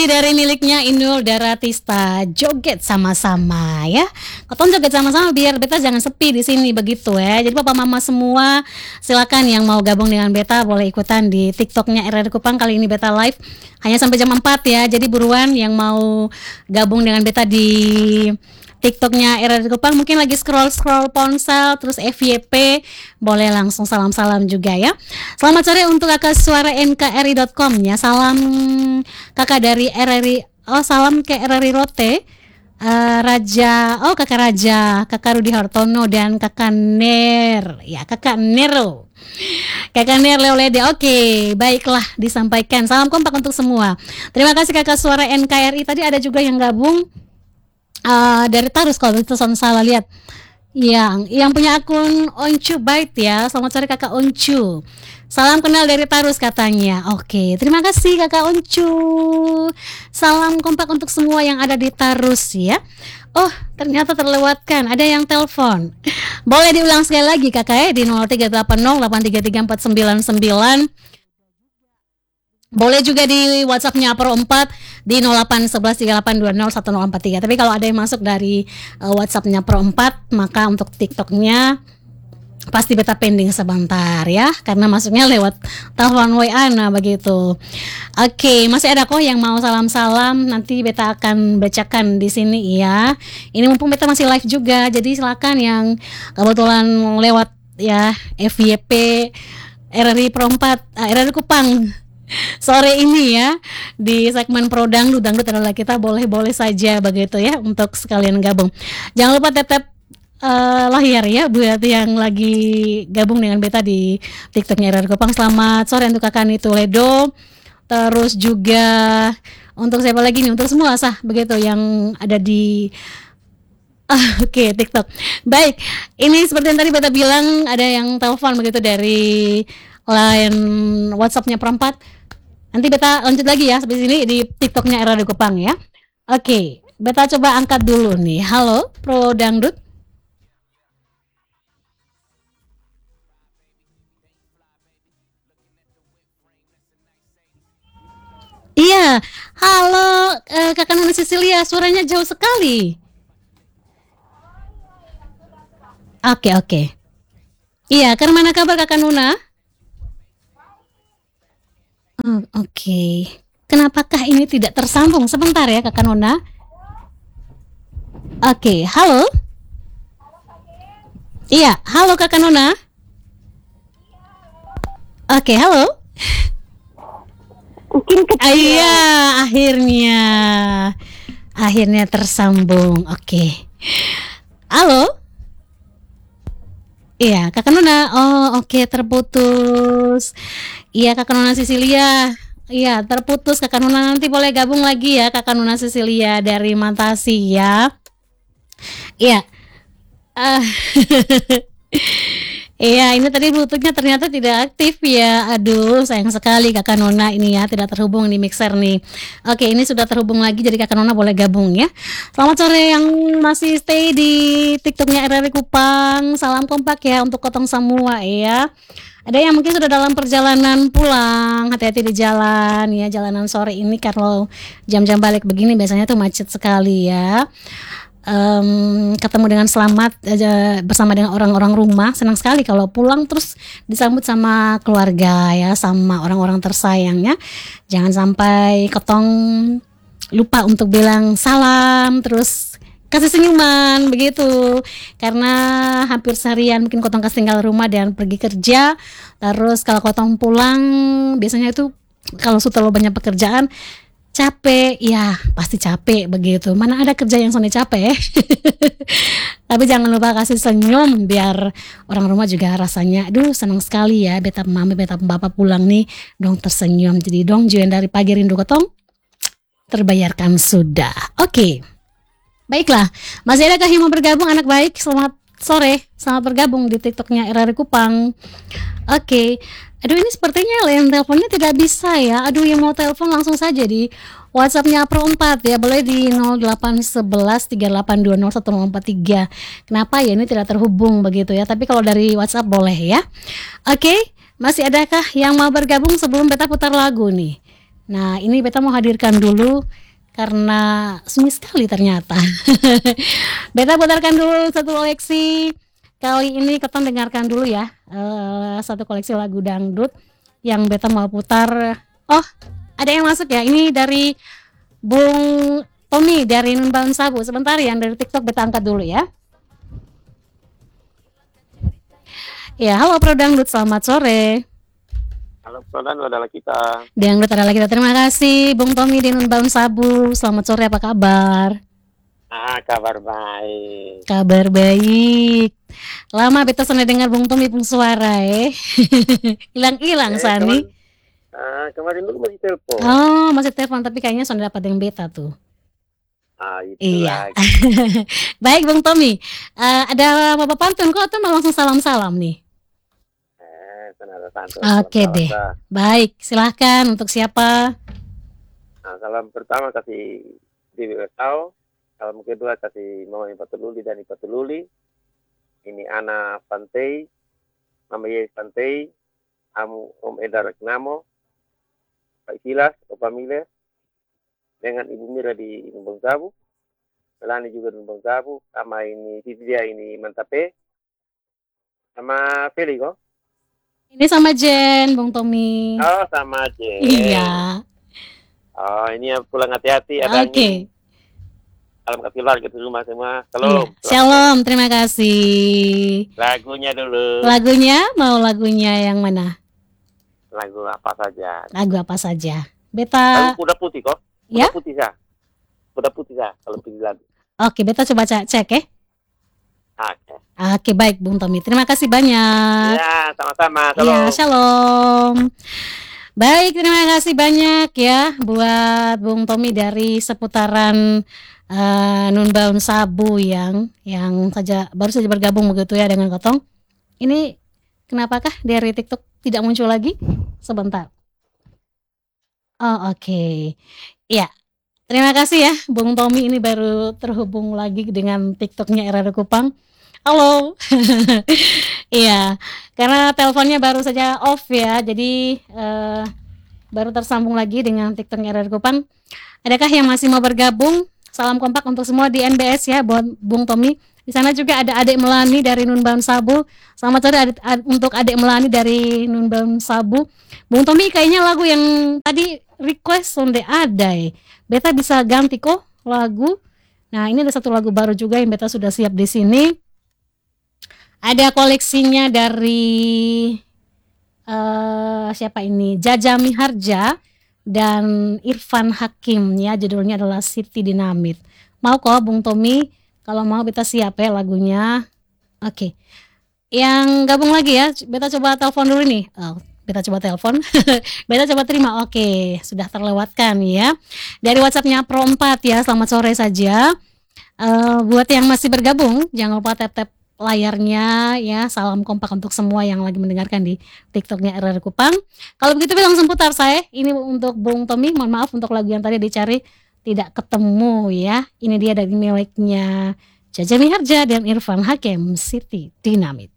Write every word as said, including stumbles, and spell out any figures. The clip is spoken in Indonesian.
dari miliknya Inul Daratista, joget sama-sama ya. Kotong joget sama-sama biar beta jangan sepi di sini begitu ya. Jadi papa mama semua silakan yang mau gabung dengan beta boleh ikutan di TikToknya R R Kupang. Kali ini beta live hanya sampai jam empat ya. Jadi buruan yang mau gabung dengan beta di TikToknya R R Kupang, mungkin lagi scroll-scroll ponsel terus F Y P, boleh langsung salam-salam juga ya. Selamat sore untuk kakak suara N K R I dot com ya. Salam kakak dari R R I. Oh, salam ke R R I Rote. Uh, Raja, oh kakak Raja, kakak Rudi Hartono dan kakak Ner. Ya, kakak Nero. Kakak Ner Leolede. Oke, baiklah disampaikan. Salam kompak untuk semua. Terima kasih kakak suara N K R I. Tadi ada juga yang gabung Uh, dari Tarus kalau itu salah lihat yang yang punya akun Oncu Byte ya. Selamat sore kakak Oncu, salam kenal dari Tarus katanya. Oke, terima kasih kakak Oncu, salam kompak untuk semua yang ada di Tarus ya. Oh, ternyata terlewatkan, ada yang telepon. Boleh diulang sekali lagi kakak ya di nol tiga delapan nol delapan tiga tiga empat sembilan sembilan. Boleh juga di WhatsApp-nya Pro empat di nol delapan satu satu tiga delapan dua nol satu nol empat tiga. Tapi kalau ada yang masuk dari uh, WhatsApp-nya Pro empat, maka untuk TikTok-nya pasti beta pending sebentar ya, karena masuknya lewat telepon W A nah begitu. Oke, masih ada kok yang mau salam-salam, nanti beta akan bacakan di sini ya. Ini mumpung beta masih live juga, jadi silakan yang kebetulan lewat ya F Y P R R I Pro empat, uh, R R I Kupang sore ini ya di segmen Pro Dangdut. Dangdut adalah kita, boleh-boleh saja begitu ya untuk sekalian gabung. Jangan lupa tap-tap uh, lahir ya buat yang lagi gabung dengan beta di TikToknya R R Kupang. Selamat sore untuk kakak Nitu Ledo. Terus juga untuk siapa lagi nih, untuk semua sah begitu yang ada di Ah, Oke, okay, TikTok. Baik, ini seperti yang tadi beta bilang, ada yang telepon begitu dari line WhatsApp-nya perempat. Nanti beta lanjut lagi ya sampai sini di TikTok-nya R R Kupang ya. Oke, okay, beta coba angkat dulu nih. Halo, Pro Dangdut. Iya, halo uh, kakak Nana Cecilia, suaranya jauh sekali. Oke, okay, oke. Okay. Iya, karena mana kabar kakak Nuna? Oh, oke. Okay. Kenapakah ini tidak tersambung? Sebentar ya kakak Nuna. Oke, okay, halo. Iya, halo kakak Nuna. Oke, okay, halo. Mungkin kecil. Iya, akhirnya. Akhirnya tersambung. Oke. Okay. Halo. Iya, kakak Nuna. Oh, oke, okay, terputus. Iya, kakak Nuna Cecilia. Iya, terputus kakak Nuna. Nanti boleh gabung lagi ya kakak Nuna Cecilia dari Mantasi ya. Iya. Uh, Iya, ini tadi bluetoothnya ternyata tidak aktif ya. Aduh, sayang sekali kakak Nona ini ya, tidak terhubung di mixer nih. Oke, ini sudah terhubung lagi, jadi kakak Nona boleh gabung ya. Selamat sore yang masih stay di TikToknya R R I Kupang. Salam kompak ya untuk kotong semua ya. Ada yang mungkin sudah dalam perjalanan pulang, hati-hati di jalan ya. Jalanan sore ini kalau jam-jam balik begini biasanya tuh macet sekali ya. Um, ketemu dengan selamat aja bersama dengan orang-orang rumah, senang sekali kalau pulang terus disambut sama keluarga ya, sama orang-orang tersayangnya. Jangan sampai ketong lupa untuk bilang salam terus kasih senyuman begitu, karena hampir seharian mungkin kotong kasih tinggal rumah dan pergi kerja. Terus kalau kotong pulang biasanya itu kalau sudah terlalu banyak pekerjaan capek, ya pasti capek begitu. Mana ada kerja yang sone capek. Tapi jangan lupa kasih senyum biar orang rumah juga rasanya, aduh senang sekali ya beta mami beta bapak pulang nih, dong tersenyum. Jadi dong jualan dari pagi rindu kotong terbayarkan sudah. Oke, okay. Baiklah, masih adakah yang mau bergabung anak baik? Selamat sore, selamat bergabung di TikToknya R R I Kupang. Oke. Okay. Aduh, ini sepertinya yang teleponnya tidak bisa ya. Aduh, yang mau telepon langsung saja di WhatsApp-nya Pro empat ya. Boleh di nol delapan satu satu tiga delapan dua nol satu nol empat tiga. Kenapa ya ini tidak terhubung begitu ya. Tapi kalau dari WhatsApp boleh ya. Oke, okay. Masih adakah yang mau bergabung sebelum beta putar lagu nih? Nah, ini beta mau hadirkan dulu karena sunyi sekali ternyata. Beta putarkan dulu satu koleksi. Kali ini kita dengarkan dulu ya, eh, satu koleksi lagu dangdut yang beta mau putar. Oh, ada yang masuk ya. Ini dari Bung Tommy dari Numbaun Sabu. Sebentar, yang dari TikTok beta angkat dulu ya. Ya, halo Pro Dangdut, selamat sore. Halo, Prodan adalah kita. Dangdut adalah kita. Terima kasih Bung Tommy di Numbaun Sabu. Selamat sore, apa kabar? Ah, kabar baik. Kabar baik. Lama beta sana dengar Bung Tommy pun suara eh. Hilang-hilang Eh, Sani. kemarin, ah, kemarin dulu masih telepon. Oh, masih telepon tapi kayaknya sudah dapat yang beta tuh. Ah, itu Iya. lagi. Baik Bung Tommy. Eh, ada Bapak Pantun kok atau mau langsung salam-salam nih? Eh, Senada Santo. Oke deh. Baik, silahkan untuk siapa? Nah, salam pertama kasih Dewi Westau. Salam kedua kasih Mama Ipatululi dan Ipatululi. Ini Ana Pantai, Mama Yes Pantai, Amu Om Edar Namo, Pak Silas, Opa Miller, dengan Ibu Mira di Numbang Sabu, Melani juga di Numbang Sabu, sama ini Siti dia ini Mantape, sama Feli kok. Ini sama Jen, Bung Tommy. Oh, sama aja. Iya. Oh, ini ya pulang hati-hati. Ada Oke. angin. Salam kasih keluarga di rumah semua. Iya. Shalom. Shalom, terima kasih. Lagunya dulu. Lagunya mau lagunya yang mana? Lagu apa saja. Lagu apa saja? Lagu Beta. Kuda Putih kok. Kuda Ya? Putih sah. Kuda Putih sah. Kalau pilih lagu. Oke, beta coba cek, cek ya. Oke. Oke, baik Bung Tommy. Terima kasih banyak. Ya, sama-sama. Iya, Shalom. shalom. Baik, terima kasih banyak ya buat Bung Tommy dari seputaran uh, Numbaun Sabu yang yang saja baru saja bergabung begitu ya dengan Kotong. Ini kenapakah dari TikTok tidak muncul lagi? Sebentar. Oh, oke. Okay. Ya. Terima kasih ya Bung Tommy, ini baru terhubung lagi dengan TikToknya R R Kupang. Halo. Iya, karena teleponnya baru saja off ya, jadi uh, baru tersambung lagi dengan TikToknya R R Kupang. Adakah yang masih mau bergabung? Salam kompak untuk semua di N B S ya, buat Bung Tommy. Di sana juga ada adik Melani dari Numbaun Sabu. Selamat sore adik, ad, untuk adik Melani dari Numbaun Sabu. Bung Tommy, kayaknya lagu yang tadi request sonde ada ya. Beta bisa ganti kok lagu. Nah, ini ada satu lagu baru juga yang beta sudah siap di sini. Ada koleksinya dari uh, siapa ini? Jaja Miharja dan Irfan Hakim ya. Judulnya adalah Siti Dinamit. Mau kok Bung Tommy? Kalau mau beta siap ya lagunya. Oke. Okay. Yang gabung lagi ya, beta coba telepon dulu nih. Oh, beta coba telepon. Beta coba terima. Oke, okay, sudah terlewatkan ya. Dari WhatsApp-nya Pro empat ya. Selamat sore saja. Uh, buat yang masih bergabung, jangan lupa tap-tap layarnya ya. Salam kompak untuk semua yang lagi mendengarkan di TikToknya R R Kupang. Kalau begitu langsung putar saya. Ini untuk Bung Tommy. Mohon maaf untuk lagu yang tadi dicari tidak ketemu ya. Ini dia dari miliknya Jaja Miharja dan Irfan Hakim, Siti Dinamit.